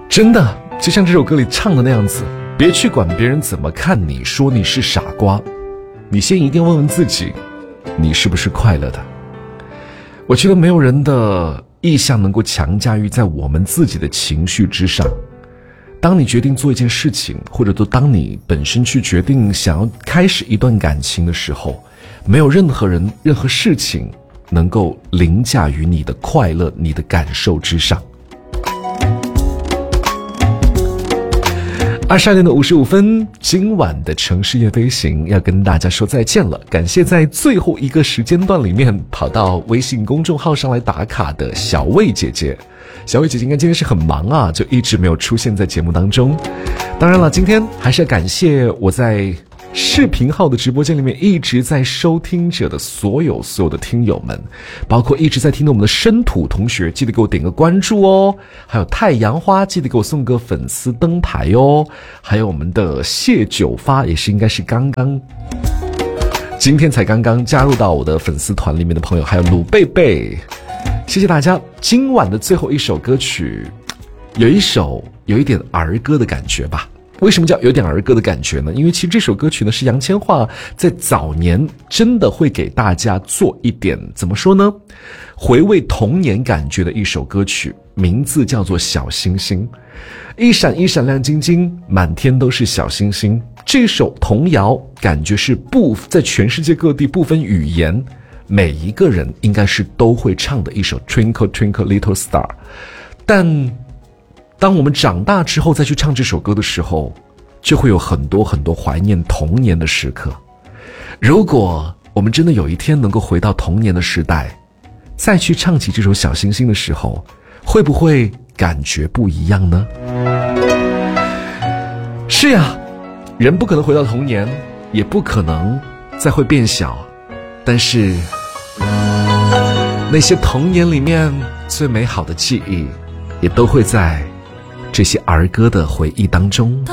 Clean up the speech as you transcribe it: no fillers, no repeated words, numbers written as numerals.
真的就像这首歌里唱的那样子，别去管别人怎么看你，说你是傻瓜，你先一定问问自己，你是不是快乐的。我觉得没有人的意向能够强加于在我们自己的情绪之上。当你决定做一件事情，或者当你本身去决定想要开始一段感情的时候，没有任何人任何事情能够凌驾于你的快乐你的感受之上。22点55分，今晚的城市夜飞行要跟大家说再见了。感谢在最后一个时间段里面跑到微信公众号上来打卡的小魏姐姐。小魏姐姐应该今天是很忙啊，就一直没有出现在节目当中。当然了，今天还是要感谢我在视频号的直播间里面一直在收听者的所有的听友们，包括一直在听的我们的深土同学，记得给我点个关注哦，还有太阳花记得给我送个粉丝灯牌哦，还有我们的谢九发也是应该是今天才刚刚加入到我的粉丝团里面的朋友，还有鲁贝贝，谢谢大家。今晚的最后一首歌曲有一点儿歌的感觉吧。为什么叫有点儿歌的感觉呢？因为其实这首歌曲呢是杨千嬅在早年真的会给大家做一点怎么说呢，回味童年感觉的一首歌曲，名字叫做小星星。一闪一闪亮晶晶，满天都是小星星。这首童谣感觉是在全世界各地不分语言，每一个人应该是都会唱的一首 Twinkle Twinkle Little Star。 但当我们长大之后再去唱这首歌的时候，就会有很多怀念童年的时刻。如果我们真的有一天能够回到童年的时代，再去唱起这首小星星的时候，会不会感觉不一样呢？是呀，人不可能回到童年，也不可能再会变小，但是那些童年里面最美好的记忆也都会在这些儿歌的回忆当中。